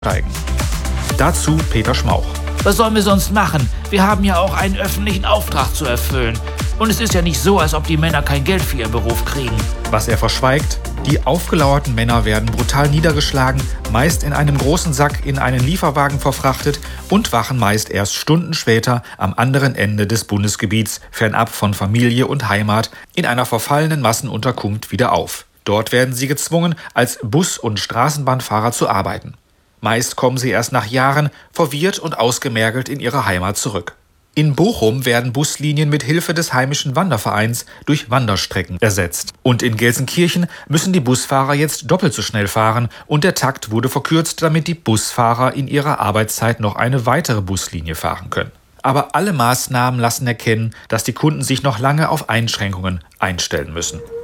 steigen. Dazu Peter Schmauch. Was sollen wir sonst machen? Wir haben ja auch einen öffentlichen Auftrag zu erfüllen. Und es ist ja nicht so, als ob die Männer kein Geld für ihren Beruf kriegen. Was er verschweigt: Die aufgelauerten Männer werden brutal niedergeschlagen, meist in einem großen Sack in einen Lieferwagen verfrachtet und wachen meist erst Stunden später am anderen Ende des Bundesgebiets, fernab von Familie und Heimat, in einer verfallenen Massenunterkunft wieder auf. Dort werden sie gezwungen, als Bus- und Straßenbahnfahrer zu arbeiten. Meist kommen sie erst nach Jahren verwirrt und ausgemergelt in ihre Heimat zurück. In Bochum werden Buslinien mit Hilfe des heimischen Wandervereins durch Wanderstrecken ersetzt. Und in Gelsenkirchen müssen die Busfahrer jetzt doppelt so schnell fahren und der Takt wurde verkürzt, damit die Busfahrer in ihrer Arbeitszeit noch eine weitere Buslinie fahren können. Aber alle Maßnahmen lassen erkennen, dass die Kunden sich noch lange auf Einschränkungen einstellen müssen.